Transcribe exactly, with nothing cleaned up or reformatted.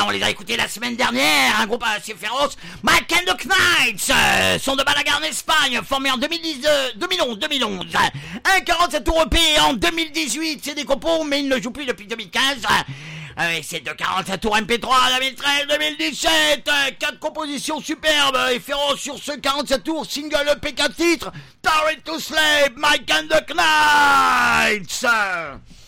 on les a écoutés la semaine dernière, un groupe assez féroce, Mike and the Knights, euh, sont de Malaga en Espagne, formés en deux mille dix, euh, deux mille onze, deux mille onze, un quarante-sept tours E P en deux mille dix-huit, c'est des compos, mais ils ne jouent plus depuis deux mille quinze, avec ces deux quarante-sept tours M P trois, deux mille treize, deux mille dix-sept, quatre compositions superbes et féroces sur ce quarante-sept tours, single E P quatre titres, Tired to Slave, Mike and the Knights.